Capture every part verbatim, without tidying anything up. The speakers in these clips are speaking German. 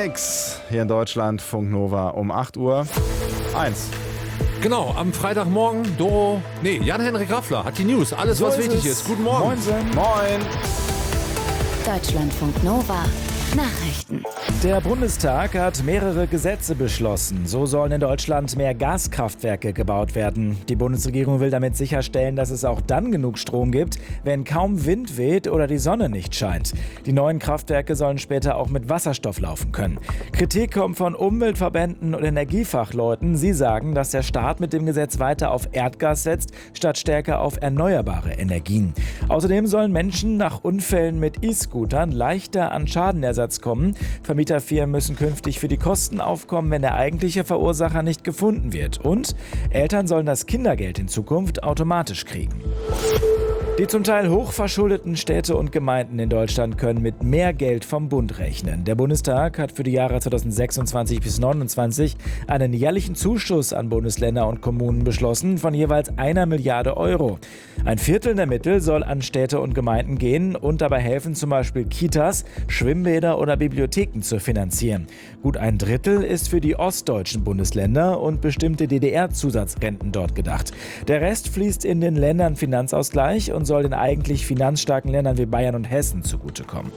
nix. Hier in Deutschland, Funk Nova um acht Uhr eins. Genau, am Freitagmorgen, Doro, nee, Jan-Henrik Raffler hat die News, alles So was ist wichtig es. ist. Guten Morgen. Moinsen. Moin. Deutschlandfunk Nova. Nachrichten. Der Bundestag hat mehrere Gesetze beschlossen. So sollen in Deutschland mehr Gaskraftwerke gebaut werden. Die Bundesregierung will damit sicherstellen, dass es auch dann genug Strom gibt, wenn kaum Wind weht oder die Sonne nicht scheint. Die neuen Kraftwerke sollen später auch mit Wasserstoff laufen können. Kritik kommt von Umweltverbänden und Energiefachleuten. Sie sagen, dass der Staat mit dem Gesetz weiter auf Erdgas setzt, statt stärker auf erneuerbare Energien. Außerdem sollen Menschen nach Unfällen mit E-Scootern leichter an Schadenersatz kommen. Vermieterfirmen müssen künftig für die Kosten aufkommen, wenn der eigentliche Verursacher nicht gefunden wird. Und Eltern sollen das Kindergeld in Zukunft automatisch kriegen. Die zum Teil hochverschuldeten Städte und Gemeinden in Deutschland können mit mehr Geld vom Bund rechnen. Der Bundestag hat für die Jahre zweitausendsechsundzwanzig bis neunundzwanzig einen jährlichen Zuschuss an Bundesländer und Kommunen beschlossen von jeweils einer Milliarde Euro. Ein Viertel der Mittel soll an Städte und Gemeinden gehen und dabei helfen, zum Beispiel Kitas, Schwimmbäder oder Bibliotheken zu finanzieren. Gut ein Drittel ist für die ostdeutschen Bundesländer und bestimmte D D R-Zusatzrenten dort gedacht. Der Rest fließt in den Ländern-Finanzausgleich und soll den eigentlich finanzstarken Ländern wie Bayern und Hessen zugutekommen.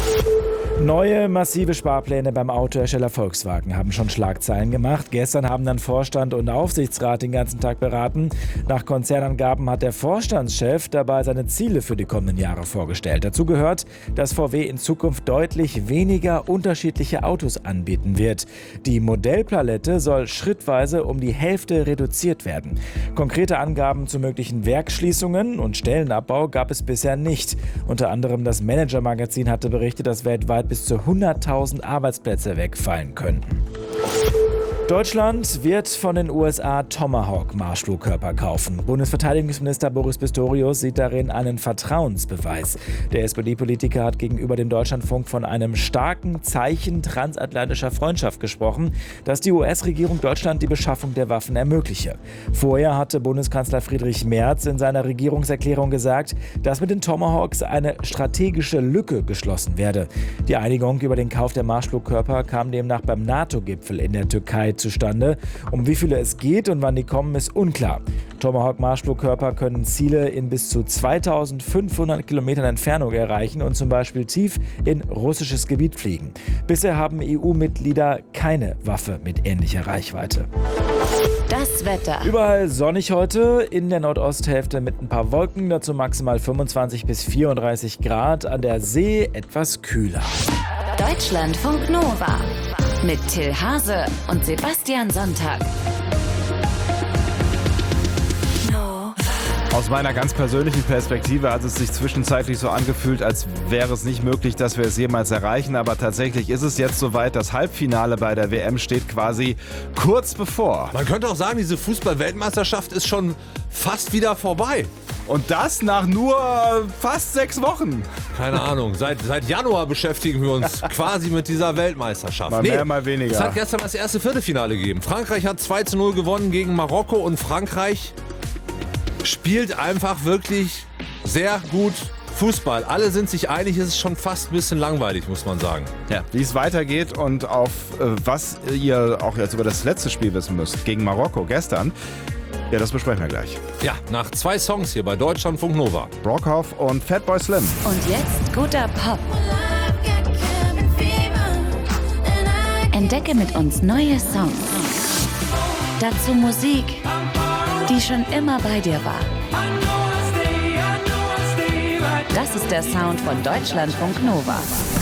Neue massive Sparpläne beim Autohersteller Volkswagen haben schon Schlagzeilen gemacht. Gestern haben dann Vorstand und Aufsichtsrat den ganzen Tag beraten. Nach Konzernangaben hat der Vorstandschef dabei seine Ziele für die kommenden Jahre vorgestellt. Dazu gehört, dass V W in Zukunft deutlich weniger unterschiedliche Autos anbieten wird. Die Modellpalette soll schrittweise um die Hälfte reduziert werden. Konkrete Angaben zu möglichen Werksschließungen und Stellenabbau gab es bisher nicht. Unter anderem das Manager-Magazin hatte berichtet, dass weltweit bis zu hunderttausend Arbeitsplätze wegfallen könnten. Deutschland wird von den U S A Tomahawk-Marschflugkörper kaufen. Bundesverteidigungsminister Boris Pistorius sieht darin einen Vertrauensbeweis. Der S P D-Politiker hat gegenüber dem Deutschlandfunk von einem starken Zeichen transatlantischer Freundschaft gesprochen, dass die U S-Regierung Deutschland die Beschaffung der Waffen ermögliche. Vorher hatte Bundeskanzler Friedrich Merz in seiner Regierungserklärung gesagt, dass mit den Tomahawks eine strategische Lücke geschlossen werde. Die Einigung über den Kauf der Marschflugkörper kam demnach beim NATO-Gipfel in der Türkei zustande. Um wie viele es geht und wann die kommen, ist unklar. Tomahawk-Marschflugkörper können Ziele in bis zu zweitausendfünfhundert Kilometern Entfernung erreichen und zum Beispiel tief in russisches Gebiet fliegen. Bisher haben E U-Mitglieder keine Waffe mit ähnlicher Reichweite. Das Wetter. Überall sonnig heute, in der Nordosthälfte mit ein paar Wolken, dazu maximal fünfundzwanzig bis vierunddreißig Grad, an der See etwas kühler. Deutschlandfunk Nova. Mit Till Hase und Sebastian Sonntag. Aus meiner ganz persönlichen Perspektive hat es sich zwischenzeitlich so angefühlt, als wäre es nicht möglich, dass wir es jemals erreichen. Aber tatsächlich ist es jetzt soweit. Das Halbfinale bei der W M steht quasi kurz bevor. Man könnte auch sagen, diese Fußball-Weltmeisterschaft ist schon fast wieder vorbei. Und das nach nur fast sechs Wochen. Keine Ahnung, seit, seit Januar beschäftigen wir uns quasi mit dieser Weltmeisterschaft. Mal mehr, mal weniger. Es hat gestern das erste Viertelfinale gegeben. Frankreich hat zwei zu null gewonnen gegen Marokko und Frankreich spielt einfach wirklich sehr gut Fußball. Alle sind sich einig, es ist schon fast ein bisschen langweilig, muss man sagen. Ja, wie es weitergeht und auf äh, was ihr auch jetzt über das letzte Spiel wissen müsst, gegen Marokko gestern, ja, das besprechen wir gleich. Ja, nach zwei Songs hier bei Deutschlandfunk Nova. Brockhoff und Fatboy Slim. Und jetzt guter Pop. Entdecke mit uns neue Songs. Dazu Musik, die schon immer bei dir war. Das ist der Sound von Deutschlandfunk Nova.